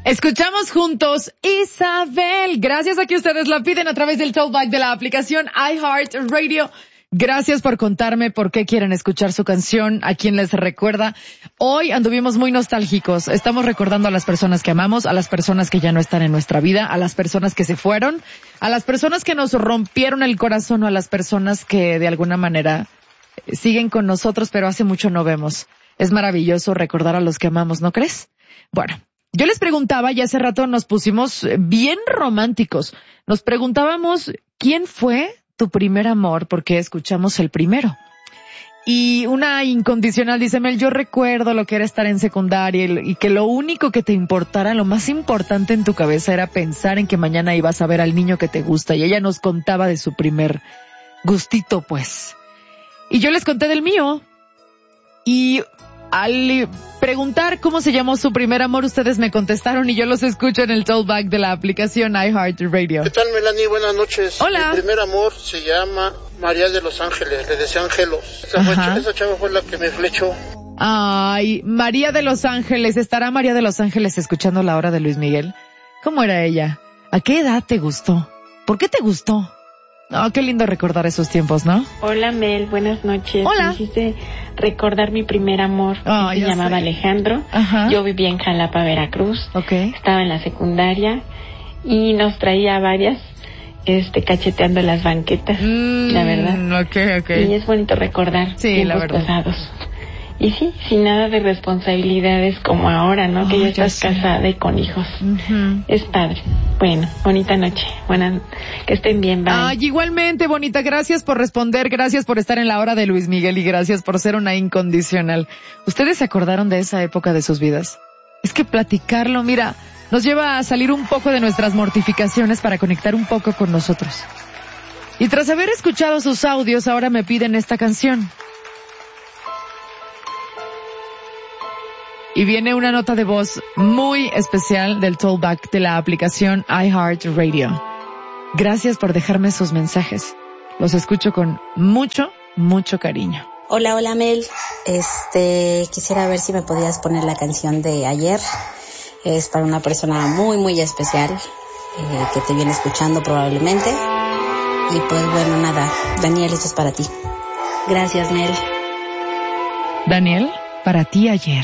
Escuchamos juntos Isabel. Gracias a que ustedes la piden a través del Talkback de la aplicación iHeartRadio. Gracias por contarme por qué quieren escuchar su canción, a quién les recuerda. Hoy anduvimos muy nostálgicos. Estamos recordando a las personas que amamos, a las personas que ya no están en nuestra vida, a las personas que se fueron, a las personas que nos rompieron el corazón o a las personas que de alguna manera siguen con nosotros, pero hace mucho no vemos. Es maravilloso recordar a los que amamos, ¿no crees? Bueno, yo les preguntaba, y hace rato nos pusimos bien románticos. Nos preguntábamos, ¿quién fue tu primer amor? Porque escuchamos el primero. Y una incondicional dice, Mel, yo recuerdo lo que era estar en secundaria y que lo único que te importara, lo más importante en tu cabeza era pensar en que mañana ibas a ver al niño que te gusta. Y ella nos contaba de su primer gustito, pues. Y yo les conté del mío. Y al preguntar cómo se llamó su primer amor, ustedes me contestaron y yo los escucho en el Talkback de la aplicación iHeartRadio. ¿Qué tal, Melanie? Buenas noches. Hola. Mi primer amor se llama María de los Ángeles, le decía Angelos. Esa chava fue la que me flechó. Ay, María de los Ángeles. ¿Estará María de los Ángeles escuchando La Hora de Luis Miguel? ¿Cómo era ella? ¿A qué edad te gustó? ¿Por qué te gustó? Oh, qué lindo recordar esos tiempos, ¿no? Hola, Mel, buenas noches. Hola. Me hiciste recordar mi primer amor. Se llamaba Alejandro. Ajá. Yo vivía en Jalapa, Veracruz. Okay. Estaba en la secundaria y nos traía varias cacheteando las banquetas, la verdad. Okay. Y es bonito recordar tiempos pasados. Y sí, sin nada de responsabilidades como ahora, ¿no? Que ya estás casada y con hijos. Es padre. Bueno, bonita noche. Que estén bien, bye. Ay, igualmente, bonita. Gracias por responder, gracias por estar en La Hora de Luis Miguel y gracias por ser una incondicional. ¿Ustedes se acordaron de esa época de sus vidas? Es que platicarlo, mira, nos lleva a salir un poco de nuestras mortificaciones para conectar un poco con nosotros. Y tras haber escuchado sus audios, ahora me piden esta canción. Y viene una nota de voz muy especial del Talkback de la aplicación iHeartRadio. Gracias por dejarme sus mensajes. Los escucho con mucho, mucho cariño. Hola Mel. Quisiera ver si me podías poner la canción de ayer. Es para una persona muy, muy especial, que te viene escuchando probablemente. Y pues bueno, nada, Daniel, esto es para ti. Gracias, Mel. Daniel, para ti ayer.